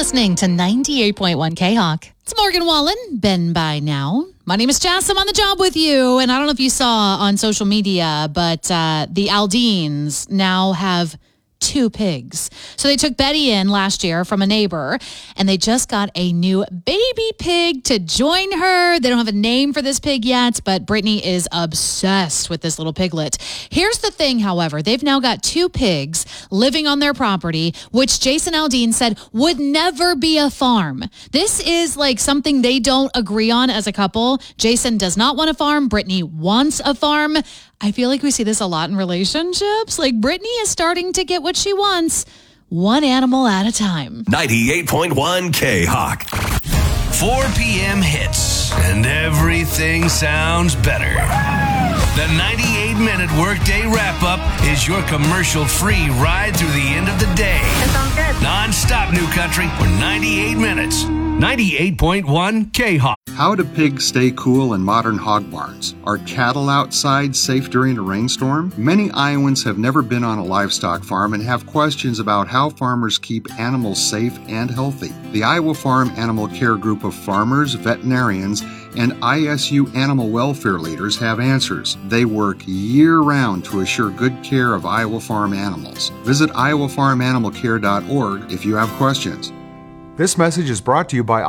listening to 98.1 K-Hawk. It's Morgan Wallen, been by now. My name is Jess. I'm on the job with you. And I don't know if you saw on social media, but the Aldines now have 2 pigs. So they took Betty in last year from a neighbor, and they just got a new baby pig to join her. They don't have a name for this pig yet, but Brittany is obsessed with this little piglet. Here's the thing, however. They've now got 2 pigs living on their property, which Jason Aldean said would never be a farm. This is like something they don't agree on as a couple. Jason does not want a farm. Brittany wants a farm. I feel like we see this a lot in relationships. Like Brittany is starting to get what she wants, one animal at a time. 98.1 K-Hawk. 4 p.m. hits, and everything sounds better. The 98-minute workday wrap-up is your commercial-free ride through the end of the day. That sounds good. Non-stop new country for 98 minutes. 98.1 K-Hawk. How do pigs stay cool in modern hog barns? Are cattle outside safe during a rainstorm? Many Iowans have never been on a livestock farm and have questions about how farmers keep animals safe and healthy. The Iowa Farm Animal Care Group of farmers, veterinarians, and ISU animal welfare leaders have answers. They work year-round to assure good care of Iowa farm animals. Visit iowafarmanimalcare.org if you have questions. This message is brought to you by